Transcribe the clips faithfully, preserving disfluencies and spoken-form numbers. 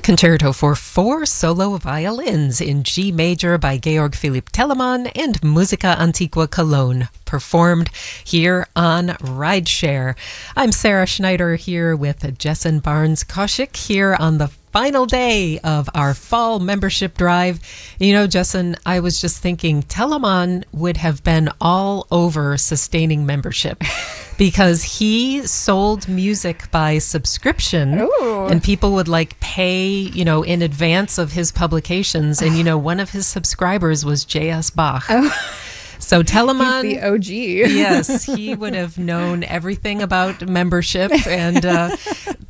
Concerto for four solo violins in G major by Georg Philipp Telemann and Musica Antiqua Cologne, performed here on Rideshare. I'm Sarah Schneider here with Jessen Barnes-Koschik here on the final day of our fall membership drive. You know, Jessen, I was just thinking Telemann would have been all over sustaining membership because he sold music by subscription. Ooh. And people would like pay, you know, in advance of his publications. And, you know, one of his subscribers was J S. Bach. Oh. So Telemann, He's the O G. yes, he would have known everything about membership, and uh,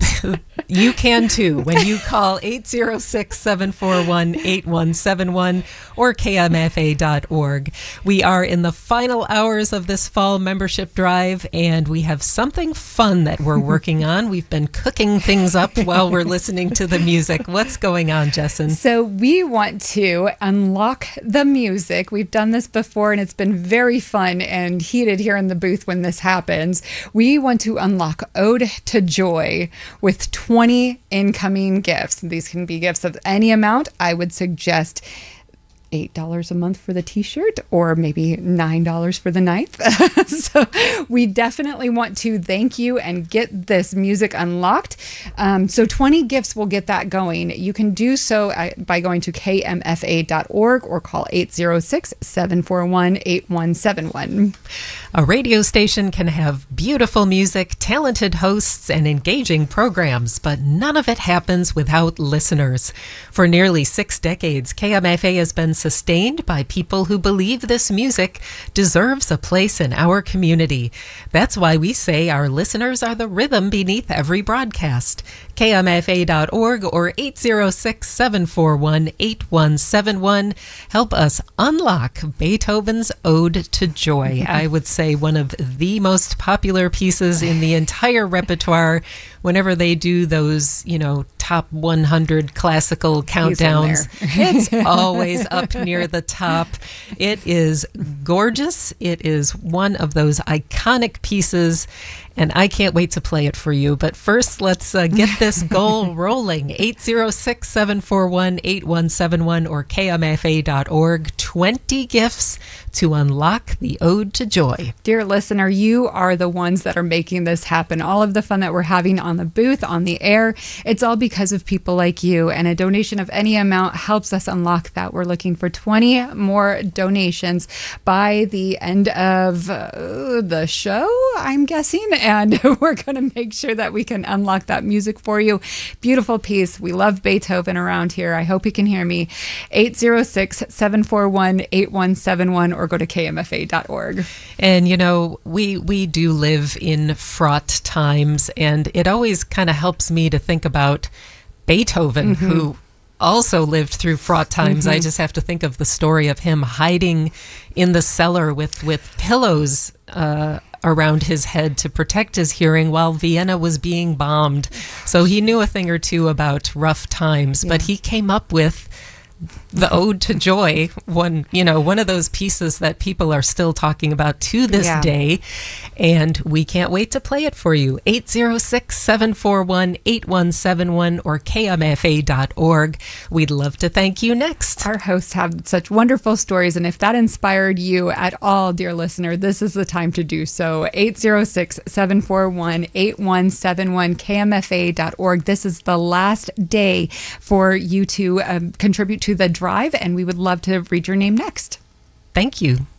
you can too when you call eight zero six, seven four one, eight one seven one or K M F A dot org. We are in the final hours of this fall membership drive, and we have something fun that we're working on. We've been cooking things up while we're listening to the music. What's going on, Jessen? So we want to unlock the music. We've done this before, and it's been very fun and heated here in the booth when this happens. We want to unlock Ode to Joy with twenty incoming gifts. These can be gifts of any amount. I would suggest eight dollars a month for the t-shirt, or maybe nine dollars for the ninth. So we definitely want to thank you and get this music unlocked. Um, so twenty gifts will get that going. You can do so by going to K M F A dot org or call eight zero six, seven four one, eight one seven one. A radio station can have beautiful music, talented hosts, and engaging programs, but none of it happens without listeners. For nearly six decades, K M F A has been sustained by people who believe this music deserves a place in our community. That's why we say our listeners are the rhythm beneath every broadcast. K M F A dot org or eight zero six, seven four one, eight one seven one. Help us unlock Beethoven's Ode to Joy. I would say one of the most popular pieces in the entire repertoire. Whenever they do those, you know, top one hundred classical countdowns, it's always up near the top. It is gorgeous. It is one of those iconic pieces, and I can't wait to play it for you. But first, let's uh, get this goal rolling. eight zero six, seven four one, eight one seven one or K M F A dot org. twenty gifts to unlock the Ode to Joy. Dear listener, you are the ones that are making this happen. All of the fun that we're having on the booth, on the air, it's all because of people like you, and a donation of any amount helps us unlock that. We're looking for twenty more donations by the end of uh, the show, I'm guessing, and we're going to make sure that we can unlock that music for you. Beautiful piece. We love Beethoven around here. I hope you can hear me. eight zero six, seven four one, eight one seven one or go to K M F A dot org. And, you know, we, we do live in fraught times, and it always kind of helps me to think about Beethoven, mm-hmm. who also lived through fraught times. Mm-hmm. I just have to think of the story of him hiding in the cellar with, with pillows uh, around his head to protect his hearing while Vienna was being bombed. So he knew a thing or two about rough times, yeah. But he came up with the Ode to Joy, one, you know, one of those pieces that people are still talking about to this yeah. day, and we can't wait to play it for you. eight zero six, seven four one, eight one seven one or K M F A dot org. We'd love to thank you next. Our hosts have such wonderful stories, and if that inspired you at all, dear listener, this is the time to do so. eight zero six, seven four one, eight one seven one, K M F A dot org. This is the last day for you to um, contribute to the drive, and we would love to read your name next. Thank you.